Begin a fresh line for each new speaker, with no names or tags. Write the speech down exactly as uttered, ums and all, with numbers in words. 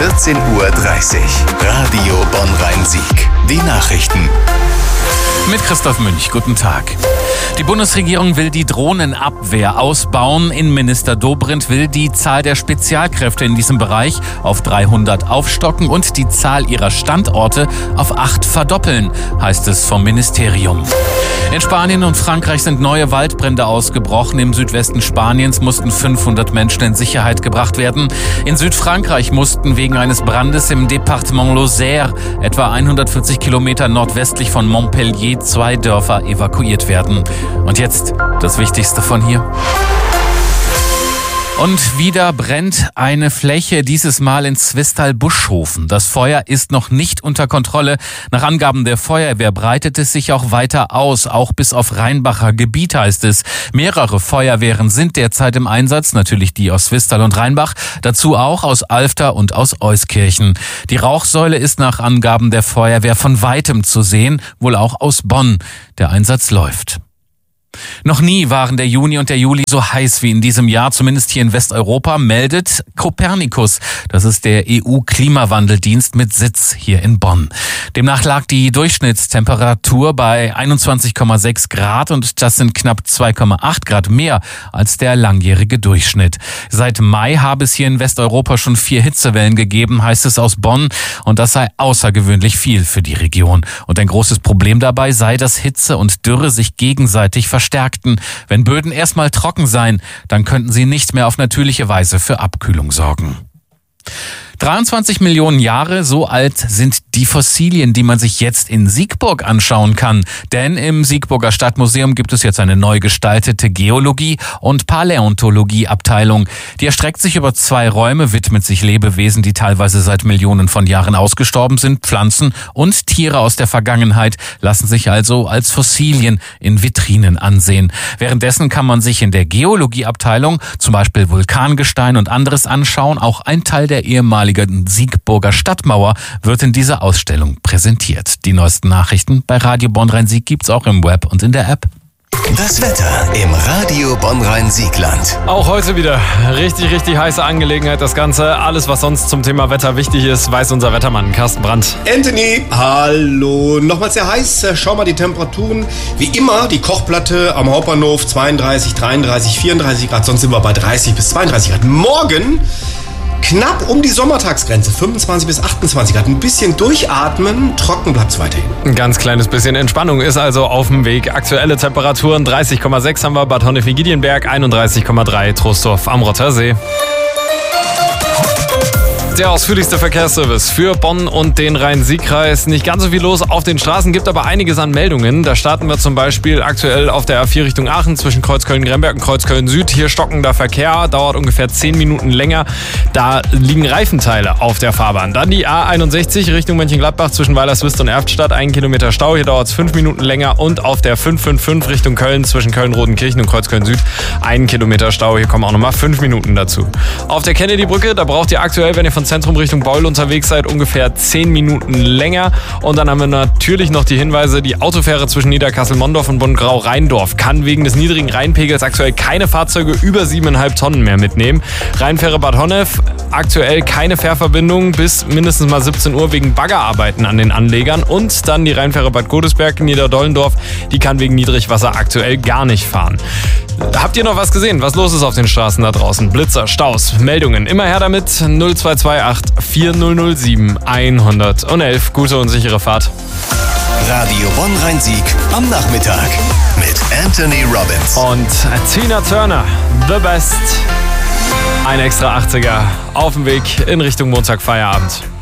vierzehn Uhr dreißig. Radio Bonn-Rhein-Sieg. Die Nachrichten.
Mit Christoph Münch, guten Tag. Die Bundesregierung will die Drohnenabwehr ausbauen. Innenminister Dobrindt will die Zahl der Spezialkräfte in diesem Bereich auf dreihundert aufstocken und die Zahl ihrer Standorte auf acht verdoppeln, heißt es vom Ministerium. In Spanien und Frankreich sind neue Waldbrände ausgebrochen. Im Südwesten Spaniens mussten fünfhundert Menschen in Sicherheit gebracht werden. In Südfrankreich mussten wegen eines Brandes im Departement Lozère, etwa hundertvierzig Kilometer nordwestlich von Montpellier, zwei Dörfer evakuiert werden. Und jetzt das Wichtigste von hier. Und wieder brennt eine Fläche, dieses Mal in Zwistal-Buschhofen. Das Feuer ist noch nicht unter Kontrolle. Nach Angaben der Feuerwehr breitet es sich auch weiter aus, auch bis auf Rheinbacher Gebiet, heißt es. Mehrere Feuerwehren sind derzeit im Einsatz, natürlich die aus Zwistal und Rheinbach, dazu auch aus Alfter und aus Euskirchen. Die Rauchsäule ist nach Angaben der Feuerwehr von weitem zu sehen, wohl auch aus Bonn. Der Einsatz läuft. Noch nie waren der Juni und der Juli so heiß wie in diesem Jahr, zumindest hier in Westeuropa, meldet Copernicus. Das ist der E U-Klimawandeldienst mit Sitz hier in Bonn. Demnach lag die Durchschnittstemperatur bei einundzwanzig Komma sechs Grad und das sind knapp zwei Komma acht Grad mehr als der langjährige Durchschnitt. Seit Mai habe es hier in Westeuropa schon vier Hitzewellen gegeben, heißt es aus Bonn, und das sei außergewöhnlich viel für die Region. Und ein großes Problem dabei sei, dass Hitze und Dürre sich gegenseitig verstärken. Verstärkten. Wenn Böden erstmal trocken seien, dann könnten sie nicht mehr auf natürliche Weise für Abkühlung sorgen. dreiundzwanzig Millionen Jahre, so alt sind die Fossilien, die man sich jetzt in Siegburg anschauen kann. Denn im Siegburger Stadtmuseum gibt es jetzt eine neu gestaltete Geologie- und Paläontologie-Abteilung. Die erstreckt sich über zwei Räume, widmet sich Lebewesen, die teilweise seit Millionen von Jahren ausgestorben sind. Pflanzen und Tiere aus der Vergangenheit lassen sich also als Fossilien in Vitrinen ansehen. Währenddessen kann man sich in der Geologie-Abteilung zum Beispiel Vulkangestein und anderes anschauen. Auch ein Teil der ehemaligen Siegburger Stadtmauer wird in dieser Ausstellung präsentiert. Die neuesten Nachrichten bei Radio Bonn-Rhein-Sieg gibt's auch im Web und in der App.
Das Wetter im Radio Bonn-Rhein-Siegland.
Auch heute wieder richtig, richtig heiße Angelegenheit. Das Ganze, alles was sonst zum Thema Wetter wichtig ist, weiß unser Wettermann Carsten Brandt.
Anthony, hallo. Nochmal sehr heiß. Schau mal die Temperaturen. Wie immer, die Kochplatte am Hauptbahnhof zweiunddreißig, dreiunddreißig, vierunddreißig Grad. Sonst sind wir bei dreißig bis zweiunddreißig Grad. Morgen knapp um die Sommertagsgrenze, fünfundzwanzig bis achtundzwanzig Grad. Ein bisschen durchatmen, trocken bleibt es weiterhin.
Ein ganz kleines bisschen Entspannung ist also auf dem Weg. Aktuelle Temperaturen dreißig Komma sechs haben wir Bad Honnef-Giedienberg, einunddreißig Komma drei Troisdorf am Rottersee. Der ausführlichste Verkehrsservice für Bonn und den Rhein-Sieg-Kreis. Nicht ganz so viel los auf den Straßen, gibt aber einiges an Meldungen. Da starten wir zum Beispiel aktuell auf der A vier Richtung Aachen zwischen Kreuzköln-Gremberg und Kreuzköln-Süd. Hier stockender Verkehr, dauert ungefähr zehn Minuten länger. Da liegen Reifenteile auf der Fahrbahn. Dann die A einundsechzig Richtung Mönchengladbach zwischen Weilerswist und Erftstadt. Ein Kilometer Stau, hier dauert es fünf Minuten länger. Und auf der fünf fünf fünf Richtung Köln zwischen Köln-Rodenkirchen und Kreuzköln-Süd. Ein Kilometer Stau, hier kommen auch nochmal fünf Minuten dazu. Auf der Kennedy-Brücke, da braucht ihr aktuell, wenn ihr von Zentrum Richtung Beul unterwegs seid, ungefähr zehn Minuten länger. Und dann haben wir natürlich noch die Hinweise, die Autofähre zwischen Niederkassel-Mondorf und Bonn-Grau-Rheindorf kann wegen des niedrigen Rheinpegels aktuell keine Fahrzeuge über sieben Komma fünf Tonnen mehr mitnehmen. Rheinfähre Bad Honnef, aktuell keine Fährverbindung bis mindestens mal siebzehn Uhr wegen Baggerarbeiten an den Anlegern. Und dann die Rheinfähre Bad Godesberg, Niederdollendorf, die kann wegen Niedrigwasser aktuell gar nicht fahren. Habt ihr noch was gesehen, was los ist auf den Straßen da draußen? Blitzer, Staus, Meldungen, immer her damit. null zwei zwei acht vier null null sieben eins null eins. Gute und sichere Fahrt.
Radio Bonn-Rhein-Sieg am Nachmittag mit Anthony Robbins.
Und Tina Turner, The Best. Ein extra achtziger auf dem Weg in Richtung Montag Feierabend.